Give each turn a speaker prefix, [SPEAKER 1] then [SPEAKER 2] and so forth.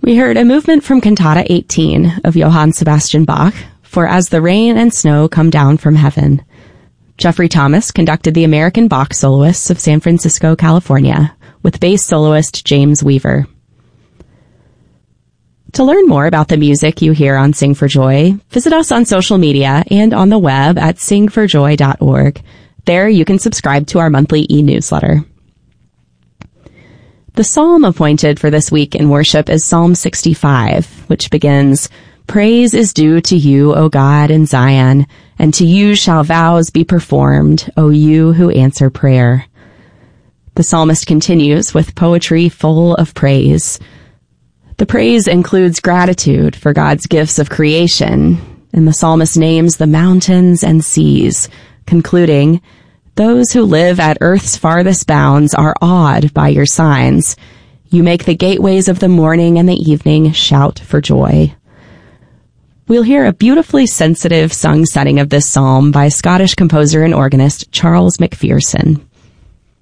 [SPEAKER 1] We heard a movement from Cantata 18 of Johann Sebastian Bach, For As the Rain and Snow Come Down from Heaven. Jeffrey Thomas conducted the American Bach Soloists of San Francisco, California, with bass soloist James Weaver. To learn more about the music you hear on Sing for Joy, visit us on social media and on the web at singforjoy.org. There you can subscribe to our monthly e-newsletter. The psalm appointed for this week in worship is Psalm 65, which begins, Praise is due to you, O God, in Zion, and to you shall vows be performed, O you who answer prayer. The psalmist continues with poetry full of praise. The praise includes gratitude for God's gifts of creation, and the psalmist names the mountains and seas, concluding, Those who live at earth's farthest bounds are awed by your signs. You make the gateways of the morning and the evening shout for joy. We'll hear a beautifully sensitive sung setting of this psalm by Scottish composer and organist Charles McPherson.